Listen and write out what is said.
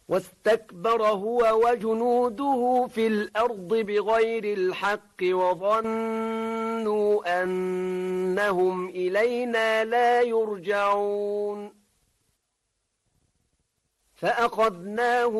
واستكبر هو وجنوده في الأرض بغير الحق وظنوا أنهم إلينا لا يرجعون فأخذناه